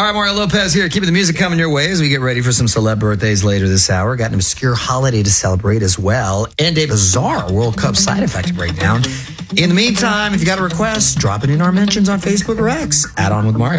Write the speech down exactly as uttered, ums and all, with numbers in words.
right, Mario Lopez here, keeping the music coming your way as we get ready for some celeb birthdays later this hour. Got an obscure holiday to celebrate as well, and a bizarre World Cup side effect breakdown. In the meantime, if you got a request, drop it in our mentions on Facebook or X. Add on with Mario.